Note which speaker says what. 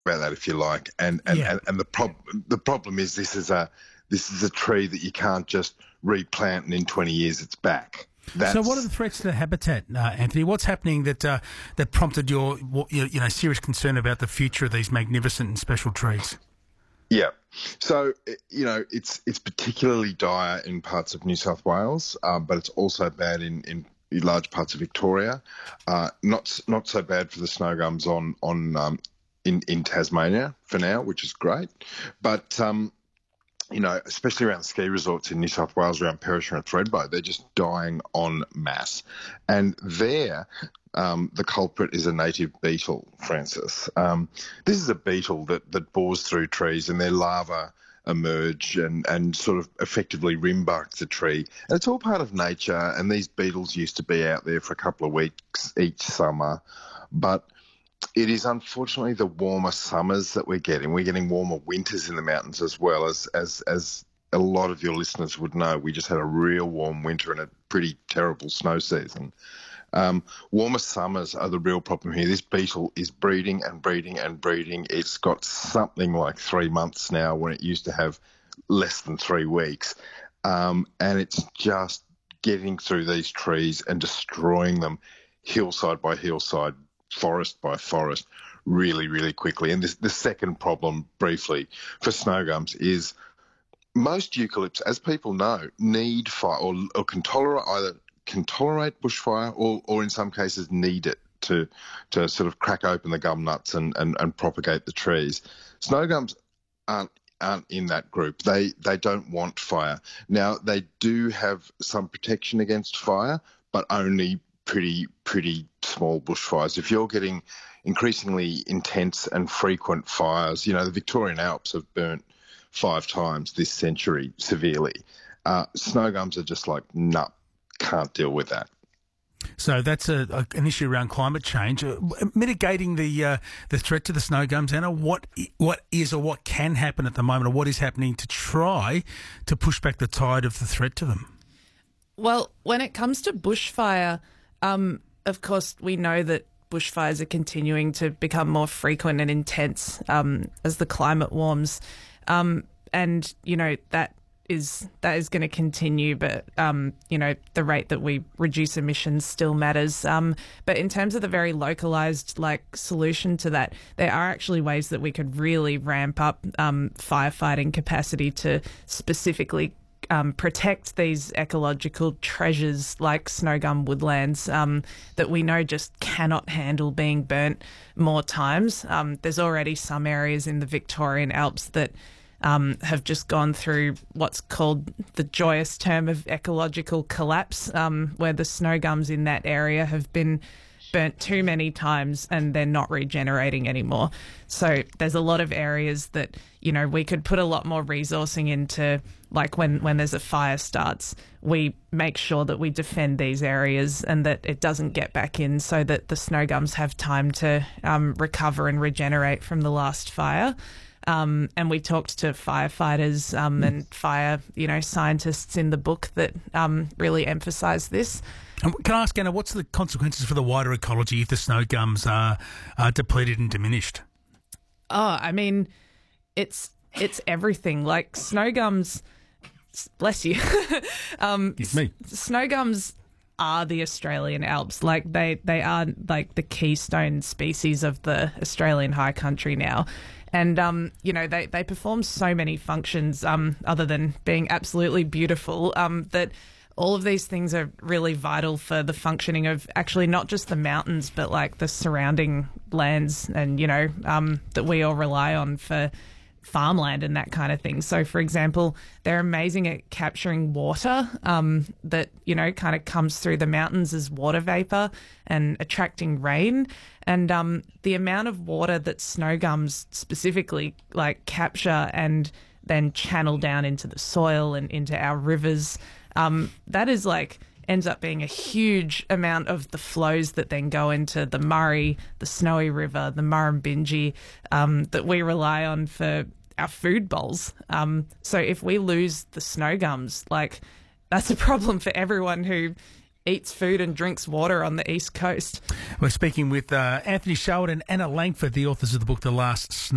Speaker 1: about that if you like. And the problem is this is a tree that you can't just replant and in 20 years it's back.
Speaker 2: So, what are the threats to the habitat, Anthony? What's happening that prompted your serious concern about the future of these magnificent and special trees?
Speaker 1: Yeah. So, it's particularly dire in parts of New South Wales, but it's also bad in large parts of Victoria. Not so bad for the snow gums in Tasmania for now, which is great. But, especially around ski resorts in New South Wales, around Perisher and Thredbo, they're just dying en masse. And there, the culprit is a native beetle, Francis. This is a beetle that bores through trees, and their larvae emerge and sort of effectively rimbark the tree. And it's all part of nature, and these beetles used to be out there for a couple of weeks each summer. But it is unfortunately the warmer summers that we're getting. We're getting warmer winters in the mountains as well. As a lot of your listeners would know, we just had a real warm winter and a pretty terrible snow season. Warmer summers are the real problem here. This beetle is breeding and breeding and breeding. It's got something like 3 months now when it used to have less than 3 weeks. And it's just getting through these trees and destroying them hillside by hillside, forest by forest, really, really quickly. And the second problem, briefly, for snow gums is most eucalypts, as people know, need fire or can tolerate bushfire or in some cases need it to sort of crack open the gum nuts and propagate the trees. Snow gums aren't in that group. They don't want fire. Now, they do have some protection against fire, but only pretty small bushfires. If you're getting increasingly intense and frequent fires, the Victorian Alps have burnt 5 times this century severely. Snow gums are just like, no, can't deal with that.
Speaker 2: So that's an issue around climate change. Mitigating the threat to the snow gums, Anna, what is or what can happen at the moment, or what is happening to try to push back the tide of the threat to them?
Speaker 3: Well, when it comes to bushfire, of course, we know that bushfires are continuing to become more frequent and intense as the climate warms. And, that is going to continue, but, the rate that we reduce emissions still matters. But in terms of the very localised, solution to that, there are actually ways that we could really ramp up firefighting capacity to specifically protect these ecological treasures like snow gum woodlands that we know just cannot handle being burnt more times. There's already some areas in the Victorian Alps that have just gone through what's called the joyous term of ecological collapse, where the snow gums in that area have been burnt too many times and they're not regenerating anymore. So there's a lot of areas that, we could put a lot more resourcing into, like when there's a fire starts, we make sure that we defend these areas and that it doesn't get back in so that the snow gums have time to recover and regenerate from the last fire. And we talked to firefighters and fire, scientists in the book that really emphasise this.
Speaker 2: Can I ask, Anna, what's the consequences for the wider ecology if the snow gums are depleted and diminished?
Speaker 3: Oh, I mean, it's everything. Like snow gums, bless you.
Speaker 2: It's me.
Speaker 3: Snow gums are the Australian Alps. Like they are like the keystone species of the Australian high country now. And, they perform so many functions other than being absolutely beautiful that all of these things are really vital for the functioning of actually not just the mountains, but like the surrounding lands and, that we all rely on for farmland and that kind of thing. So, for example, they're amazing at capturing water that, kind of comes through the mountains as water vapor and attracting rain. And the amount of water that snow gums specifically capture and then channel down into the soil and into our rivers, that is ends up being a huge amount of the flows that then go into the Murray, the Snowy River, the Murrumbidgee, that we rely on for our food bowls. So if we lose the snow gums, that's a problem for everyone who eats food and drinks water on the East Coast.
Speaker 2: We're speaking with Anthony Sherwood and Anna Langford, the authors of the book The Last Snow.